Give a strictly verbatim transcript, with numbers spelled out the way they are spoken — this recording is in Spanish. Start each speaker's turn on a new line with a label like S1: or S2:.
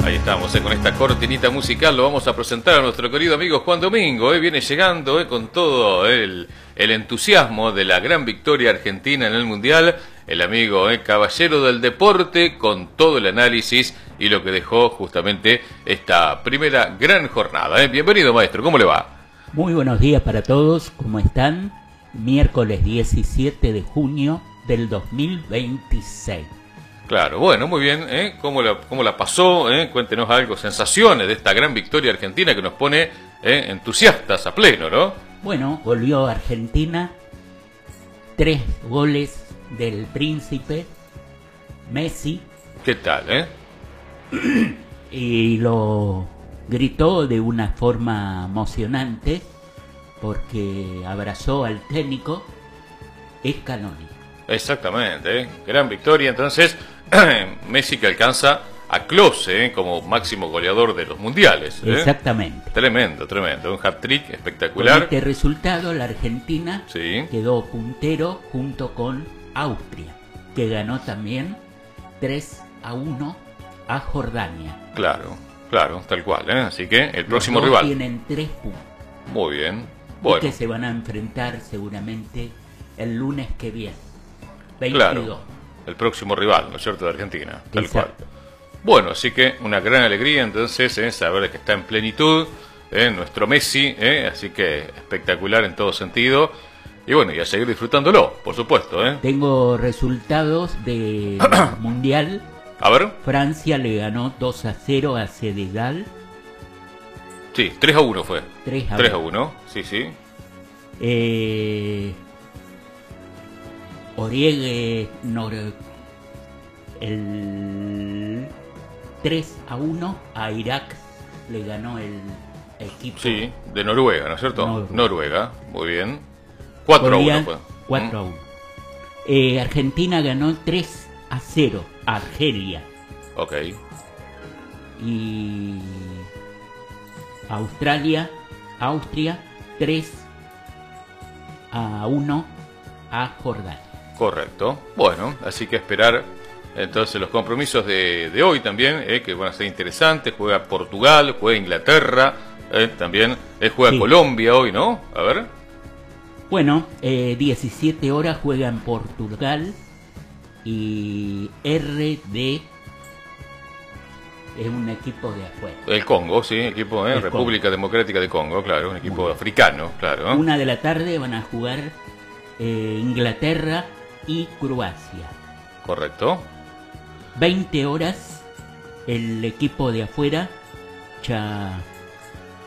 S1: Ahí estamos, eh, con esta cortinita musical lo vamos a presentar a nuestro querido amigo Juan Domingo. Eh, viene llegando eh, con todo el, el entusiasmo de la gran victoria argentina en el Mundial. El amigo eh, caballero del deporte con todo el análisis y lo que dejó justamente esta primera gran jornada. Eh. Bienvenido, maestro, ¿cómo le va?
S2: Muy buenos días para todos, ¿cómo están? Miércoles diecisiete de junio del dos mil veintiséis.
S1: Claro, bueno, muy bien, ¿eh? ¿Cómo la, cómo la pasó? ¿Eh? Cuéntenos algo, sensaciones de esta gran victoria argentina que nos pone ¿eh? entusiastas a pleno, ¿no?
S2: Bueno, volvió Argentina, tres goles del príncipe Messi.
S1: ¿Qué tal, eh?
S2: Y lo gritó de una forma emocionante porque abrazó al técnico Scaloni.
S1: Exactamente, ¿eh? Gran victoria, entonces Messi que alcanza a Klose ¿eh? como máximo goleador de los mundiales. ¿eh?
S2: Exactamente.
S1: Tremendo, tremendo, un hat-trick espectacular.
S2: Con este resultado la Argentina
S1: sí.
S2: quedó puntero junto con Austria, que ganó también tres a uno a Jordania.
S1: Claro, claro, tal cual, ¿eh? Así que el próximo
S2: Los dos
S1: rival.
S2: tienen tres puntos.
S1: Muy bien, bueno.
S2: Y que se van a enfrentar seguramente el lunes que viene. veintidós.
S1: Claro, el próximo rival, ¿no es cierto?, de Argentina, tal
S2: Exacto.
S1: cual. Bueno, así que una gran alegría entonces, ¿eh? saber que está en plenitud, ¿eh? nuestro Messi, ¿eh? así que espectacular en todo sentido. Y bueno, y a seguir disfrutándolo, por supuesto. ¿eh?
S2: Tengo resultados del Mundial.
S1: A ver.
S2: Francia le ganó dos a cero a Senegal.
S1: Sí, tres a uno fue.
S2: tres a uno.
S1: tres a uno, sí, sí.
S2: Eh... Oriegue Nor... el tres a uno a Irak le ganó el equipo.
S1: Sí, de Noruega, ¿no es cierto?
S2: Noruega,
S1: Noruega muy bien. cuatro a uno fue.
S2: cuatro a uno. Eh, Argentina ganó tres a cero a Argelia.
S1: Ok.
S2: Y Australia, Austria tres a uno a Jordania.
S1: Correcto. Bueno, así que esperar entonces los compromisos de, de hoy también, eh, que van a ser interesantes. Juega Portugal, juega Inglaterra, eh, también eh, juega
S2: sí.
S1: Colombia hoy, ¿no? A ver.
S2: Bueno, eh, diecisiete horas juega en Portugal y R D es un equipo de afuera.
S1: El Congo, sí, equipo, eh, República Congo. Democrática de Congo, claro, un equipo Muy africano, claro.
S2: Una de la tarde van a jugar eh, Inglaterra y Croacia.
S1: Correcto.
S2: veinte horas el equipo de afuera ya